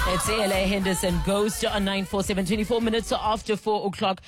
It's ALA Henderson Ghost on 947, 24 minutes after 4 o'clock.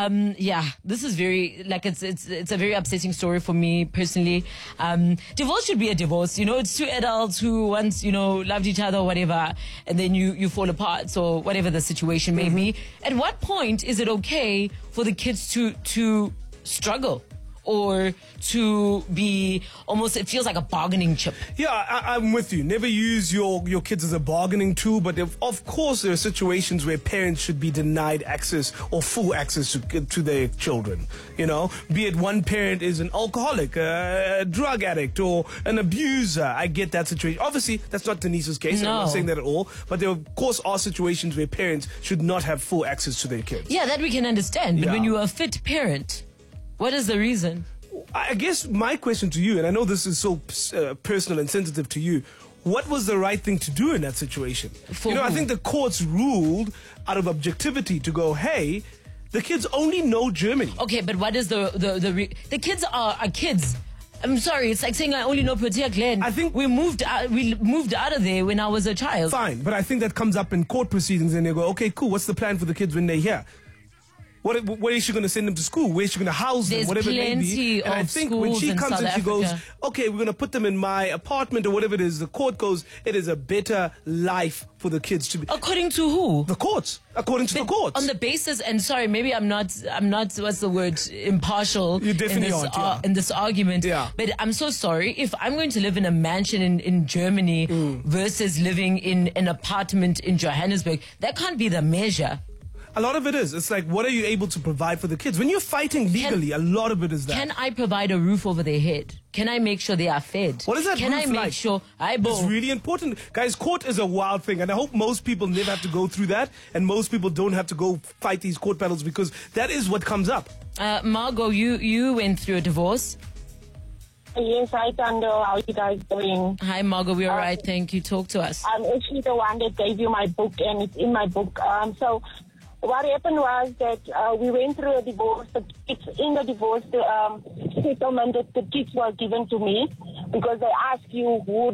This is very, it's a very upsetting story for me personally. Divorce should be a divorce. It's two adults who once, loved each other or whatever, and then you fall apart, so whatever the situation may be. At what point is it okay for the kids to struggle? Or to be almost, it feels like a bargaining chip. Yeah, I'm with you. Never use your kids as a bargaining tool, but of course there are situations where parents should be denied access or full access to their children. Be it one parent is an alcoholic, a drug addict, or an abuser. I get that situation. Obviously, that's not Denise's case. No. I'm not saying that at all. But there, of course, are situations where parents should not have full access to their kids. Yeah, that we can understand. But Yeah. when you're a fit parent, what is the reason? I guess my question to you, and I know this is so personal and sensitive to you, what was the right thing to do in that situation? I think the courts ruled out of objectivity to go, hey, the kids only know Germany. Okay, but what is the kids are kids. I'm sorry, it's like saying I only know Protea Glen. I think we moved out of there when I was a child. Fine, but I think that comes up in court proceedings and they go, okay, cool, what's the plan for the kids when they're here? Where is she going to send them to school? Where is she going to house them? There's whatever it may be. And I think when she comes and she goes, okay, we're going to put them in my apartment or whatever it is, the court goes, it is a better life for the kids to be. According to who? The courts. According to the courts. On the basis, and sorry, maybe I'm not, what's the word, impartial. You definitely aren't, in this argument. Yeah. But I'm so sorry. If I'm going to live in a mansion in Germany versus living in an apartment in Johannesburg, that can't be the measure. A lot of it is. It's like, what are you able to provide for the kids? When you're fighting legally, a lot of it is that. Can I provide a roof over their head? Can I make sure they are fed? What is that Can roof I make like? sure... It's really important. Guys, court is a wild thing, and I hope most people never have to go through that, and most people don't have to go fight these court battles, because that is what comes up. Margot, you went through a divorce. Yes, hi, Tando. How are you guys doing? Hi, Margot. We're all right. Thank you. Talk to us. I'm actually the one that gave you my book, and it's in my book. So what happened was that we went through a divorce. In the divorce settlement, the kids were given to me because they ask you who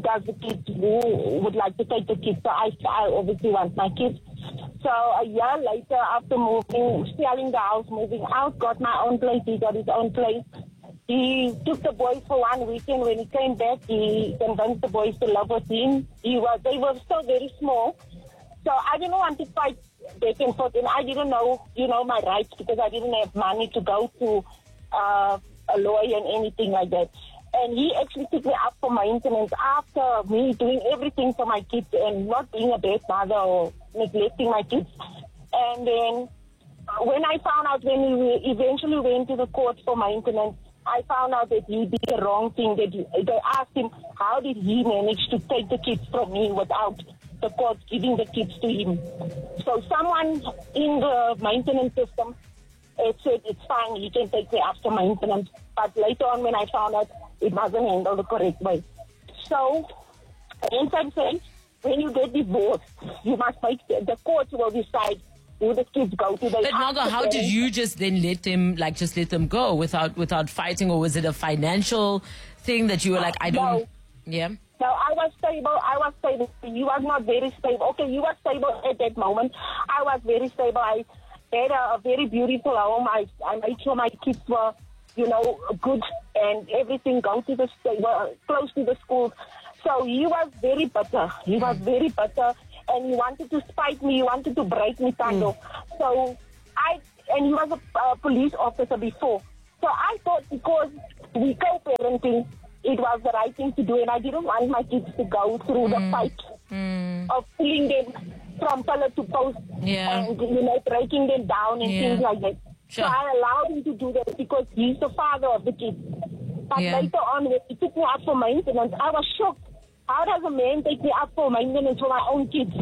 would like to take the kids. So I obviously want my kids. So a year later, after moving, selling the house, moving out, got my own place. He got his own place. He took the boys for one weekend. When he came back, he convinced the boys to live with him. They were still very small. So I didn't want to fight back and forth, and I didn't know, my rights, because I didn't have money to go to a lawyer and anything like that. And he actually took me up for maintenance after me doing everything for my kids and not being a bad mother or neglecting my kids. And then when I found out, when we eventually went to the court for maintenance, I found out that he did the wrong thing. They asked him, how did he manage to take the kids from me without the court giving the kids to him? So someone in the maintenance system said, it's fine, he can take me after maintenance. But later on, when I found out, it wasn't handled the correct way. So, in some sense, when you get divorced, you must make the courts will decide who the kids go to. But Margot, how did you just then let them go without fighting, or was it a financial thing that you were like, I don't... No. Yeah? No, I was stable. You was not very stable. Okay, you were stable at that moment. I was very stable. I had a very beautiful home. I made sure my kids were, good and everything, close to the schools. So he was very bitter. He was very bitter, and he wanted to spite me. He wanted to break me, Tando. So and he was a police officer before. So I thought, because we co-parenting, it was the right thing to do, and I didn't want my kids to go through the fight of pulling them from pillar to post and, breaking them down and things like that. Sure. So I allowed him to do that because he's the father of the kids. But later on, when he took me up for maintenance, I was shocked. How does a man take me up for maintenance for my own kids,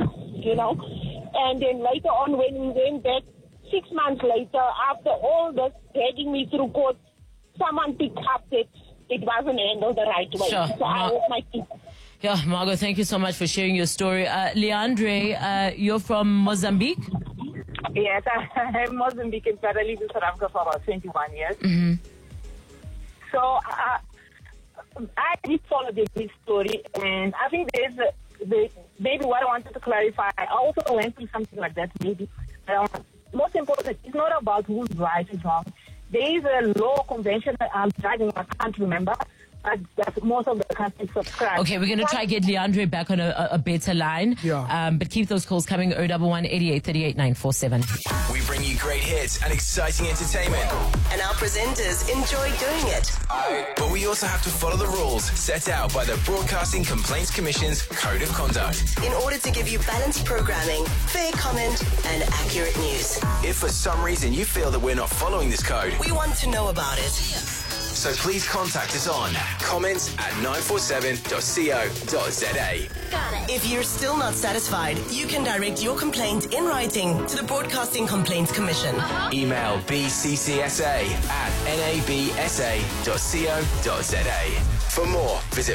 And then later on, when we went back, 6 months later, after all this dragging me through court, someone picked up that it wasn't handled the right way. Sure. So I was my kids. Yeah, Margot, thank you so much for sharing your story. Leandre, you're from Mozambique? Yes, I'm Mozambican, but I live in South Africa for about 21 years. Mm-hmm. So I did follow this story, and I think maybe what I wanted to clarify, I also went through something like that, maybe. Most important, it's not about who's right and wrong. There is a law convention driving, I can't remember, but most of the countries subscribe. Okay, we're going to try get Leandre back on a better line. Yeah. But keep those calls coming, 011 88 38 947. We bring you great hits and exciting entertainment. And our presenters enjoy doing it. But we also have to follow the rules set out by the Broadcasting Complaints Commission's Code of Conduct. In order to give you balanced programming, fair comment, and accurate news. If for some reason you feel that we're not following this code, We want to know about it. so please contact us on comments@947.co.za. If you're still not satisfied, you can direct your complaint in writing to the Broadcasting Complaints Commission. Email bccsa@nabsa.co.za. For more, visit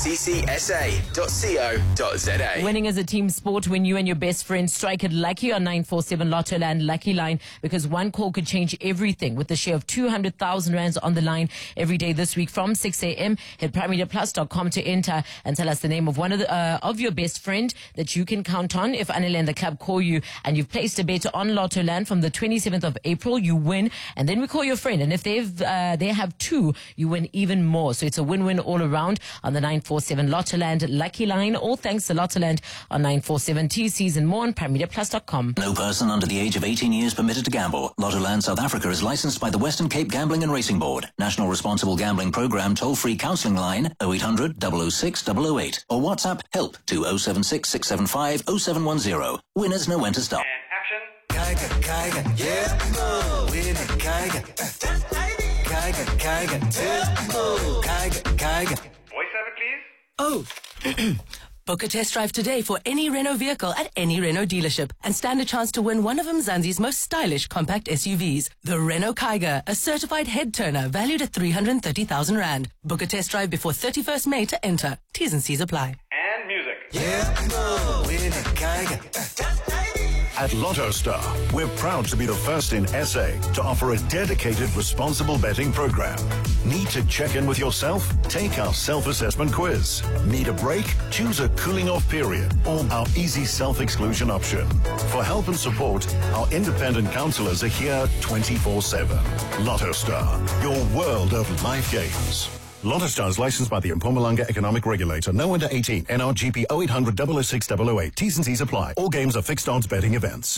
bccsa.co.za. Winning is a team sport when you and your best friend strike it lucky on 947 Lotto Land Lucky Line, because one call could change everything, with the share of 200,000 rands on the line every day this week from 6 a.m. Hit primemediaplus.com to enter and tell us the name of one of your best friend that you can count on. If Anile and the club call you and you've placed a bet on Lotto Land from the 27th of April, you win, and then we call your friend, and if they have two, you win even more. So it's a win-win all around on the 947 Lotto Land Lucky Line, all thanks to Lotto Land on 947 TCs and more on primemediaplus.com. No person under the age of 18 years permitted to gamble. Lottoland South Africa is licensed by the Western Cape Gambling and Racing Board. National Responsible Gambling Programme toll-free counselling line 0800 006 008 or WhatsApp help to 076 675 0710. Winners know when to stop. Kaiga, Kaiga, yeah, win it, Kaiga. Kaiga, Kaiga, Kaiga, Kaiga. Voice over, please. Oh. Book a test drive today for any Renault vehicle at any Renault dealership and stand a chance to win one of Mzansi's most stylish compact SUVs. The Renault Kaiga, a certified head-turner valued at 330,000 Rand. Book a test drive before 31st May to enter. T's and C's apply. And music. Yeah, win it, Kaiga. At Lotto Star, we're proud to be the first in SA to offer a dedicated responsible betting program. Need to check in with yourself? Take our self-assessment quiz. Need a break? Choose a cooling off period or our easy self-exclusion option. For help and support, our independent counselors are here 24/7. Lotto Star, your world of life games. Lotto Star is licensed by the Mpumalanga Economic Regulator. No under 18. NRGP 0800 006 008. T's and C's apply. All games are fixed odds betting events.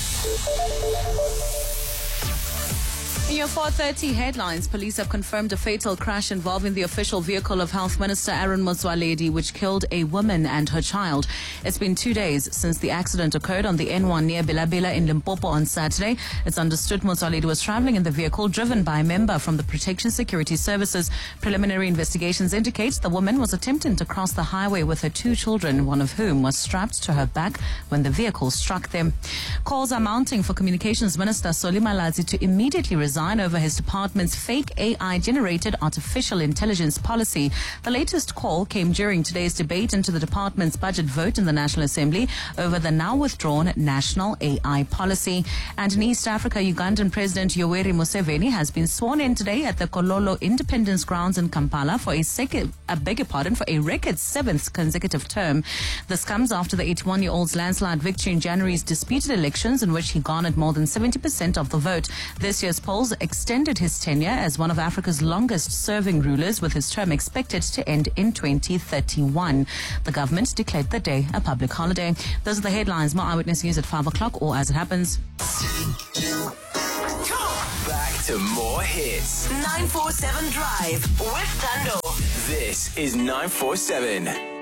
In your 4:30 headlines, police have confirmed a fatal crash involving the official vehicle of Health Minister Aaron Motsoaledi, which killed a woman and her child. It's been 2 days since the accident occurred on the N1 near Bilabila in Limpopo on Saturday. It's understood Motsoaledi was traveling in the vehicle driven by a member from the Protection Security Services. Preliminary investigations indicate the woman was attempting to cross the highway with her two children, one of whom was strapped to her back when the vehicle struck them. Calls are mounting for Communications Minister Solly Malatsi to immediately resign over his department's fake AI-generated artificial intelligence policy. The latest call came during today's debate into the department's budget vote in the National Assembly over the now withdrawn national AI policy. And in East Africa, Ugandan President Yoweri Museveni has been sworn in today at the Kololo Independence Grounds in Kampala for a record seventh consecutive term. This comes after the 81-year-old's landslide victory in January's disputed elections, in which he garnered more than 70% of the vote. This year's polls extended his tenure as one of Africa's longest-serving rulers, with his term expected to end in 2031. The government declared the day a public holiday. Those are the headlines. More Eyewitness News at 5 o'clock or as it happens. Back to more hits. 947 Drive with Tando. This is 947.